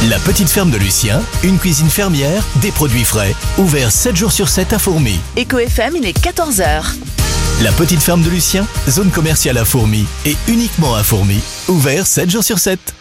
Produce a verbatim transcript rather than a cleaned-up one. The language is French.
La petite ferme de Lucien, une cuisine fermière, des produits frais. Ouvert sept jours sur sept à Fourmi. Eco F M, il est quatorze heures. La petite ferme de Lucien, zone commerciale à Fourmi et uniquement à Fourmi. Ouvert sept jours sur sept.